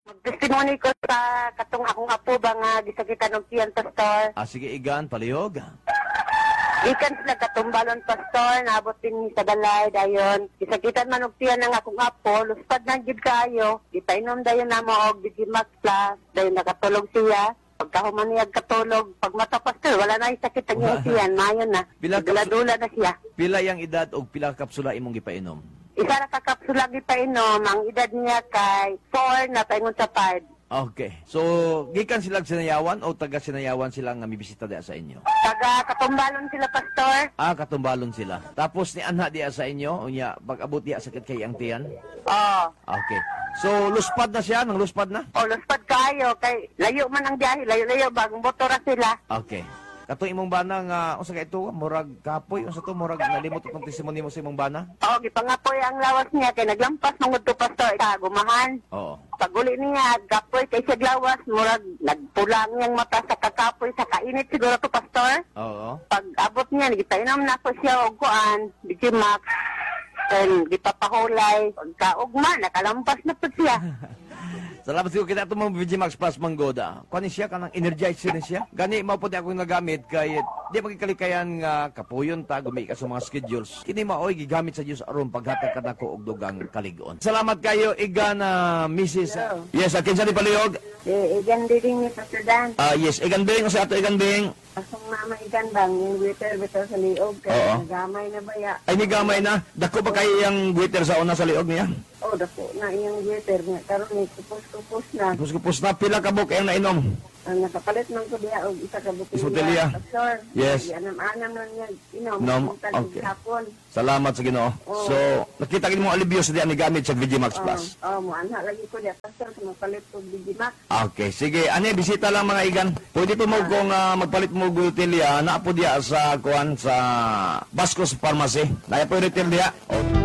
Testimony ko sa katong akong apo ba nga gisakitan og tiyan, Pastor. Sige, Igan, palihog. Ikan sila katumbalon, Pastor, naabot din sa balay dayon. Gisakitan man og tiyan ng akong apo, luspad na gid kaayo. Gipainom dayon namo og Digimax Plus, dayon nakatulog siya. Pagkahuman niya katulog, pag mata, Pastor, wala na yung sakit ang iyang tiyan, mayon na. Dula-dula na siya. Pila yang edad o pila kapsula imong gipainom? Isa na kakapsula gipainom, ang edad niya kay 4 na paingon sa 5. Okay. So, gikan sila sinayawan o taga sinayawan sila nga mibisita diya sa inyo? Taga katumbalon sila, Pastor. Katumbalon sila. Tapos ni anha diya sa inyo, unya pag-abot diya sakit kay ang tiyan? Oo. Okay. So, luspad na siya, nang luspad na? O, luspad kayo, kay layo man ang biyahe, layo-layo, bagong motora sila. Okay. Katong imong bana nga, unsa kay ito, murag kapoy, unsa to, murag nalimot itong testimony mo sa imong bana? Oo, gipangapoy ang lawas niya, kay naglampas mangod to, Pastor, sa gumahan. Oo. Paguli niya, gapoy kay siya lawas, murag nagpulang niyang mata sa kakapoy, sa kainit siguro to, Pastor. Oo. Pag abot niya, gipainom na ko siya og kuan, Digimax, then gipapahulay, pagkaugma, nakalampas na po siya. Salamat siguro kita itong mga Digimax Plus manggoda. Kuha siya, kanang energizer ni siya. Gani, maupo di ako nagamit kay di magkalikayan nga kapuyon ta, gumi ka sa mga schedules. Kini maoy, gigamit sa Diyos aron paghatag ka na ko og dugang kaligon. Salamat kayo, Igan, Mrs. Yes, akin sa ni Palihog. Igan din ni Pastor Dan. Yes, Igan Bing, sa ato Igan Bing. Asong mama igan bang, yung waiter sa liog, Oo. kaya nagamay na ba ya? Ay, ni gamay na. Dako ba kayo yung waiter sa una sa liog niya? Oh, dako na iyang waiter nga, karon ni kupos na. Kupos na, pila ka buk yung nainom. Ang nakapalit man ko diya og isa ka butilya. Butilya. Pastor. Yes. Anam-anam lang niya, Nom, okay. Salamat sa Ginoo. So, nakita mo alibyo sa diyan ni gamit sa Digimax Plus. Mo anha lagi ko diya, Pastor, kung mapalit ko Digimax. Okay, sige. Ani, bisita lang mga Igan. Pwede po mo kung magpalit mo gutilya, na po diya sa kuan sa Bascos Pharmacy. Naya po yung retail diya. Okay.